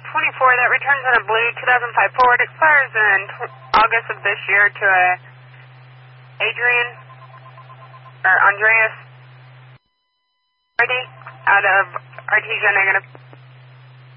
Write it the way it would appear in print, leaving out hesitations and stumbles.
24 that returns in a blue 2005 Ford. Expires in August of this year to Andreas Ready out of Artesia negative.